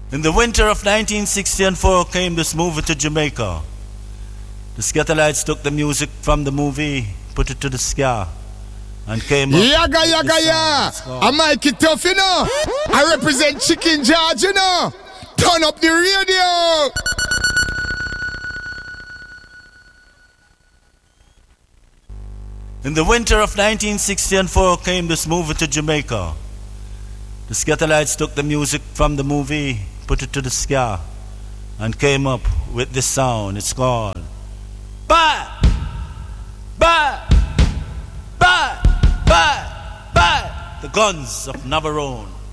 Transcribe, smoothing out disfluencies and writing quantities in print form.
In the winter of 1964 came this movie to Jamaica. The Skatalites took the music from the movie, put it to the ska, and came up Yaga, yaga, ya! I'm Mikey Tough, you know. I represent Chicken George, you know. Turn up the radio. In the winter of 1964 came this movie to Jamaica. The Skatalites took the music from the movie, put it to the ska, and came up with this sound. It's called Bye! Bye! Bye! Bye! Bye! The Guns of Navarone.